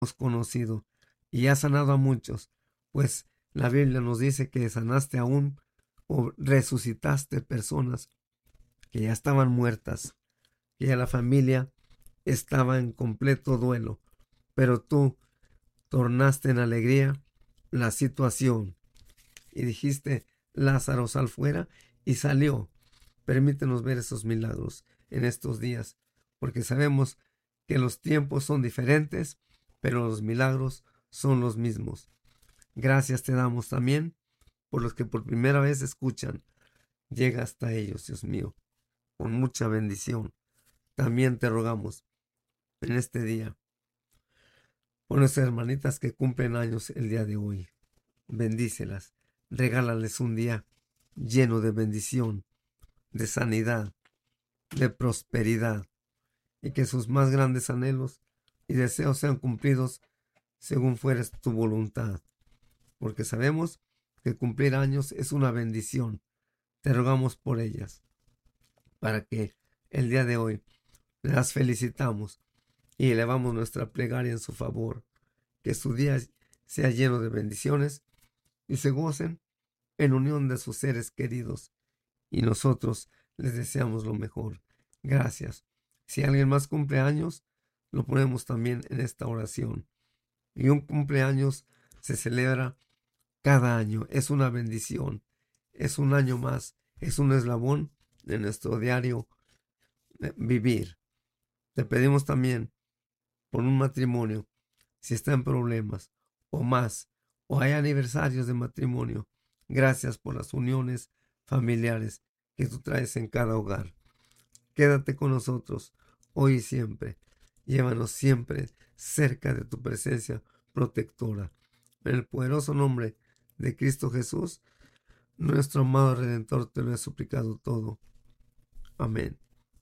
hemos conocido y has sanado a muchos, pues la Biblia nos dice que sanaste aún o resucitaste personas que ya estaban muertas, que ya la familia estaba en completo duelo, pero tú tornaste en alegría la situación y dijiste, Lázaro, sal fuera, y salió. Permítenos ver esos milagros en estos días, porque sabemos que los tiempos son diferentes, pero los milagros son los mismos. Gracias te damos también por los que por primera vez escuchan. Llega hasta ellos, Dios mío, con mucha bendición. También te rogamos en este día por nuestras hermanitas que cumplen años el día de hoy. Bendícelas, regálales un día lleno de bendición, de sanidad, de prosperidad, y que sus más grandes anhelos y deseos sean cumplidos según fueres tu voluntad, porque sabemos que cumplir años es una bendición. Te rogamos por ellas, para que el día de hoy las felicitamos y elevamos nuestra plegaria en su favor, que su día sea lleno de bendiciones y se gocen en unión de sus seres queridos, y nosotros les deseamos lo mejor. Gracias. Si alguien más cumple años, lo ponemos también en esta oración. Y un cumpleaños se celebra cada año. Es una bendición. Es un año más. Es un eslabón de nuestro diario vivir. Te pedimos también por un matrimonio, si está en problemas o más, o hay aniversarios de matrimonio. Gracias por las uniones familiares que tú traes en cada hogar. Quédate con nosotros hoy y siempre. Llévanos siempre cerca de tu presencia protectora. En el poderoso nombre de Cristo Jesús, nuestro amado Redentor, te lo he suplicado todo. Amén.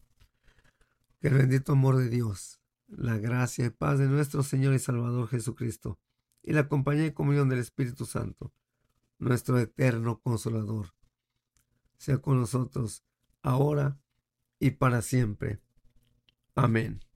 Que el bendito amor de Dios, la gracia y paz de nuestro Señor y Salvador Jesucristo, y la compañía y comunión del Espíritu Santo, nuestro eterno Consolador, sea con nosotros ahora y para siempre. Amén.